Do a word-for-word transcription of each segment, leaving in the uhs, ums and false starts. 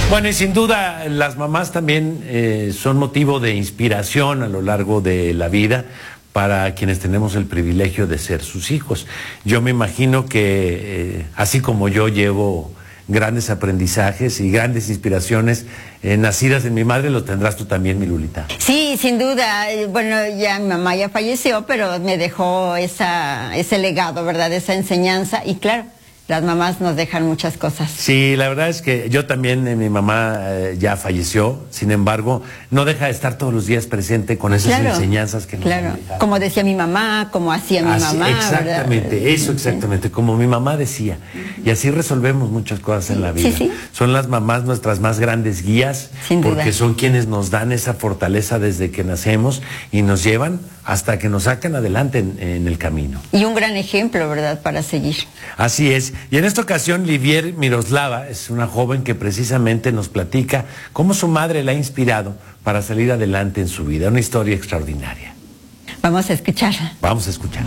Bueno, y sin duda las mamás también eh, son motivo de inspiración a lo largo de la vida para quienes tenemos el privilegio de ser sus hijos. Yo me imagino que eh, así como yo llevo grandes aprendizajes y grandes inspiraciones eh, nacidas en mi madre, lo tendrás tú también, mi Lulita. Sí, sin duda. Bueno, ya mi mamá ya falleció, pero me dejó esa, ese legado, ¿verdad? Esa enseñanza. Y claro, las mamás nos dejan muchas cosas. Sí, la verdad es que yo también, eh, mi mamá eh, ya falleció, sin embargo, no deja de estar todos los días presente con esas claro, enseñanzas que nos claro. han dejado. Como decía mi mamá, como hacía mi así, mamá. Exactamente, ¿verdad? Eso exactamente, como mi mamá decía. Y así resolvemos muchas cosas en la vida. Sí, sí. Son las mamás nuestras más grandes guías, Sin duda. porque son quienes nos dan esa fortaleza desde que nacemos y nos llevan hasta que nos sacan adelante en, en el camino. Y un gran ejemplo, ¿verdad?, para seguir. Así es. Y en esta ocasión, Livier Miroslava es una joven que precisamente nos platica cómo su madre la ha inspirado para salir adelante en su vida. Una historia extraordinaria. Vamos a escucharla. Vamos a escuchar.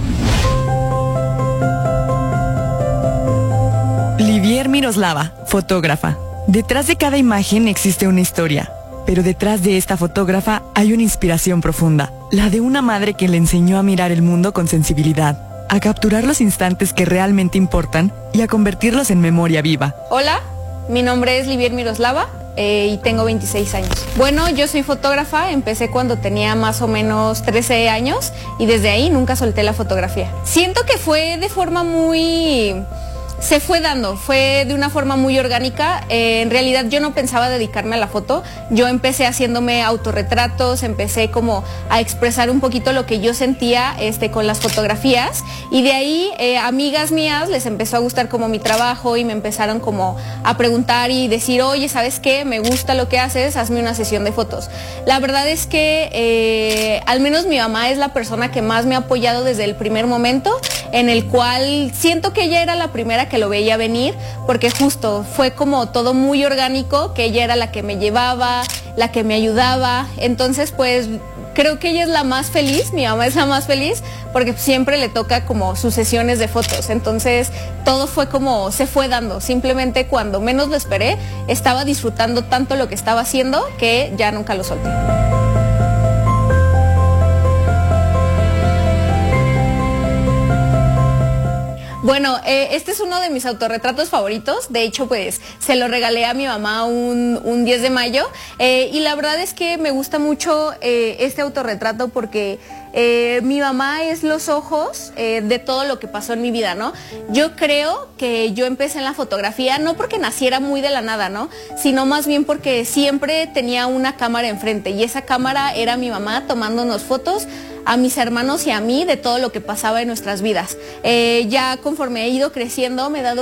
Livier Miroslava, fotógrafa. Detrás de cada imagen existe una historia, pero detrás de esta fotógrafa hay una inspiración profunda, la de una madre que le enseñó a mirar el mundo con sensibilidad, a capturar los instantes que realmente importan y a convertirlos en memoria viva. Hola, mi nombre es Livier Miroslava eh, y tengo veintiséis años. Bueno, yo soy fotógrafa, empecé cuando tenía más o menos trece años y desde ahí nunca solté la fotografía. Siento que fue de forma muy... Se fue dando, fue de una forma muy orgánica. Eh, en realidad yo no pensaba dedicarme a la foto. Yo empecé haciéndome autorretratos, empecé como a expresar un poquito lo que yo sentía este, con las fotografías. Y de ahí eh, amigas mías les empezó a gustar como mi trabajo y me empezaron como a preguntar y decir, oye, ¿sabes qué? Me gusta lo que haces, hazme una sesión de fotos. La verdad es que eh, al menos mi mamá es la persona que más me ha apoyado desde el primer momento, en el cual siento que ella era la primera que lo veía venir, porque justo fue como todo muy orgánico, que ella era la que me llevaba, la que me ayudaba. Entonces pues creo que ella es la más feliz, mi mamá es la más feliz, porque siempre le toca como sus sesiones de fotos. Entonces todo fue como, se fue dando, simplemente cuando menos lo esperé, estaba disfrutando tanto lo que estaba haciendo que ya nunca lo solté. Bueno, eh, este es uno de mis autorretratos favoritos. De hecho, pues se lo regalé a mi mamá un, un diez de mayo. Eh, y la verdad es que me gusta mucho eh, este autorretrato porque eh, mi mamá es los ojos eh, de todo lo que pasó en mi vida, ¿no? Yo creo que yo empecé en la fotografía no porque naciera muy de la nada, ¿no? Sino más bien porque siempre tenía una cámara enfrente y esa cámara era mi mamá tomándonos fotos a mis hermanos y a mí de todo lo que pasaba en nuestras vidas. Eh, ya conforme he ido creciendo me he dado